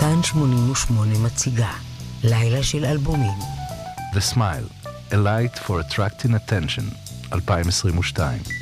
כאן 88 מציגה לילה של אלבומים. The Smile, A Light for Attracting Attention, 2022.